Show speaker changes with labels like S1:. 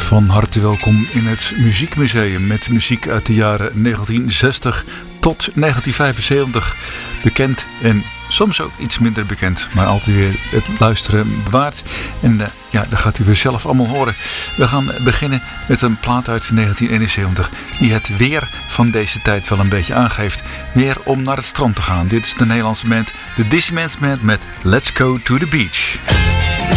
S1: Van harte welkom in het Muziekmuseum met muziek uit de jaren 1960 tot 1975. Bekend en soms ook iets minder bekend, maar altijd weer het luisteren waard. En dat gaat u weer zelf allemaal horen. We gaan beginnen met een plaat uit 1971 die het weer van deze tijd wel een beetje aangeeft. Weer om naar het strand te gaan. Dit is de Nederlandse band, de Dizzy Man's Band met Let's Go to the Beach.